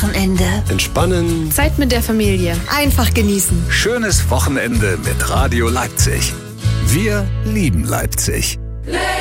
Wochenende. Entspannen. Zeit mit der Familie. Einfach genießen. Schönes Wochenende mit Radio Leipzig. Wir lieben Leipzig.